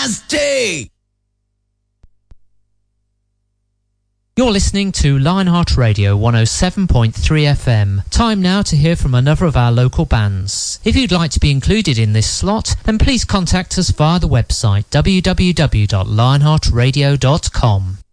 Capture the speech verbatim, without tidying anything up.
Nasty! You're listening to Lionheart Radio one oh seven point three F M. Time now to hear from another of our local bands. If you'd like to be included in this slot, then please contact us via the website w w w dot lionheart radio dot com.